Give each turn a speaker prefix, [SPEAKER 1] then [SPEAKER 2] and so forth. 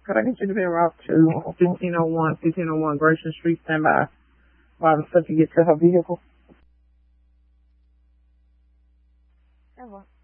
[SPEAKER 1] Could I get you to be route to 1501 Grayson Street, stand by while the subject gets to her vehicle?
[SPEAKER 2] Au revoir.